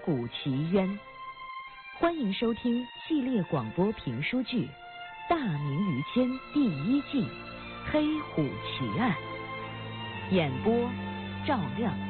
虎奇冤》，欢迎收听系列广播评书剧《大明于谦》第1季《黑虎奇案》，演播赵亮。